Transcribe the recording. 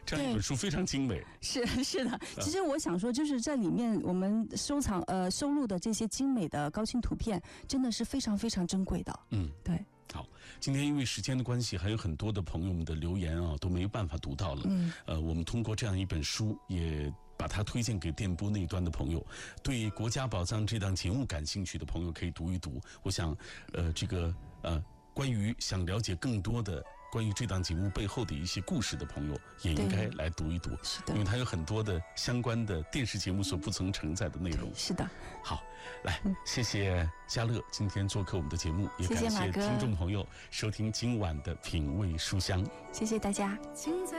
这样一本书非常精美。 是的，其实我想说，就是在里面我们收录的这些精美的高清图片，真的是非常非常珍贵的。对。 好，今天因为时间的关系，还有很多的朋友们的留言啊，都没有办法读到了。我们通过这样一本书，也把它推荐给电波那端的朋友。对《国家宝藏》这档节目感兴趣的朋友，可以读一读。我想，关于想了解更多的关于这档节目背后的一些故事的朋友，也应该来读一读。 是的， 因为它有很多的相关的电视节目所不曾承载的内容。 是的。 好，来，谢谢嘉乐今天做客我们的节目，也感谢听众朋友收听今晚的品味书香。 谢谢大家。